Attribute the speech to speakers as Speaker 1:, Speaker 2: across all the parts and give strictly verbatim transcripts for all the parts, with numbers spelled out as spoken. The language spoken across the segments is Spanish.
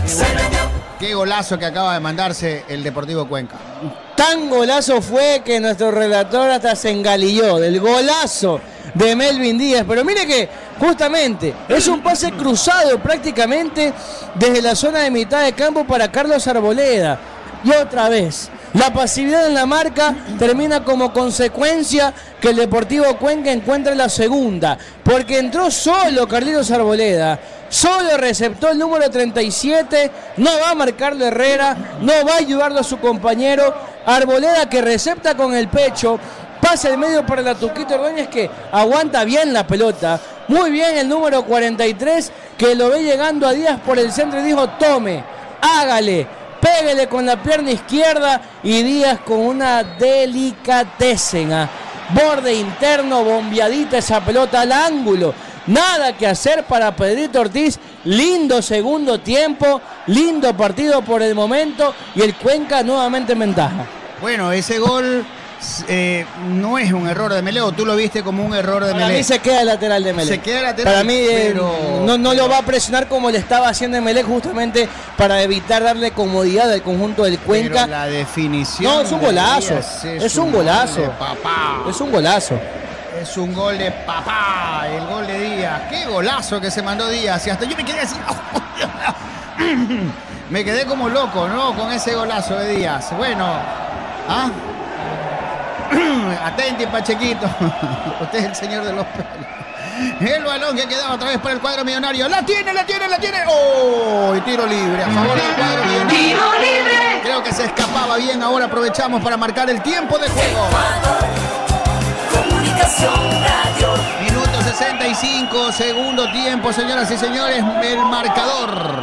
Speaker 1: Qué golazo que acaba de mandarse el Deportivo Cuenca.
Speaker 2: Tan golazo fue que nuestro relator hasta se engalilló del golazo de Melvin Díaz. Pero mire que justamente es un pase cruzado prácticamente desde la zona de mitad de campo para Carlos Arboleda. Y otra vez, la pasividad en la marca termina como consecuencia que el Deportivo Cuenca encuentre la segunda. Porque entró solo Carlitos Arboleda. Solo receptó el número treinta y siete, no va a marcarlo Herrera, no va a ayudarlo a su compañero. Arboleda que recepta con el pecho, pasa el medio para la Tuquito Ordóñez que aguanta bien la pelota. Muy bien el número cuarenta y tres que lo ve llegando a Díaz por el centro y dijo: tome, hágale, péguele con la pierna izquierda, y Díaz con una delicadeza, borde interno, bombeadita esa pelota al ángulo. Nada que hacer para Pedrito Ortiz. Lindo segundo tiempo, lindo partido por el momento, y el Cuenca nuevamente en ventaja.
Speaker 1: Bueno, ese gol eh, no es un error de Melec, tú lo viste como un error de Melec.
Speaker 2: Para mí se queda el lateral de Melec.
Speaker 1: Se queda el lateral.
Speaker 2: Para mí eh,
Speaker 1: pero...
Speaker 2: no, no lo va a presionar como le estaba haciendo en Melec, justamente para evitar darle comodidad al conjunto del Cuenca.
Speaker 1: Pero la definición.
Speaker 2: No, es un golazo.
Speaker 1: Díaz, es,
Speaker 2: es un, un golazo.
Speaker 1: Gol de papá.
Speaker 2: Es un golazo.
Speaker 1: Es un gol de papá, el gol de Díaz. Qué golazo que se mandó Díaz. Y hasta yo me quedé así. Me quedé como loco, ¿no? Con ese golazo de Díaz. Bueno. ¿Ah? Atenti, Pachequito. Usted es el señor de los pelos. El balón que quedaba otra vez para el cuadro millonario. ¡La tiene, la tiene, la tiene! ¡Oh! Y tiro libre a favor del cuadro millonario. ¡Tiro libre! Creo que se escapaba bien. Ahora aprovechamos para marcar el tiempo de juego. Minuto sesenta y cinco, segundo tiempo, señoras y señores, el marcador.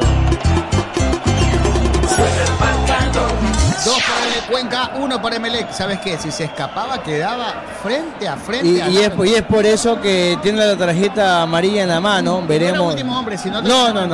Speaker 1: Dos para el Cuenca, uno para Emelec. ¿Sabes qué? Si se escapaba, quedaba frente a frente.
Speaker 2: Y,
Speaker 1: a
Speaker 2: y, es, y es por eso que tiene la tarjeta amarilla en la mano. Veremos.
Speaker 1: No era último hombre, sino
Speaker 2: no, no, no.